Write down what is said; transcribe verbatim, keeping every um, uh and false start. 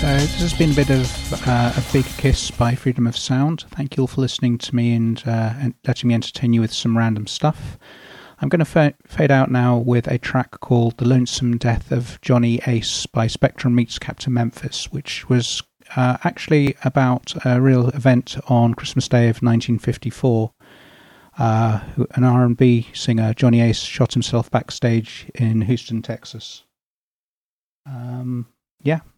So this has been a bit of uh, a big kiss by Freedom of Sound. Thank you all for listening to me and, uh, and letting me entertain you with some random stuff. I'm going to fa- fade out now with a track called The Lonesome Death of Johnny Ace by Spectrum Meets Captain Memphis, which was uh, actually about a real event on Christmas Day of nineteen fifty-four. Uh, an R and B singer, Johnny Ace, shot himself backstage in Houston, Texas. Um, yeah,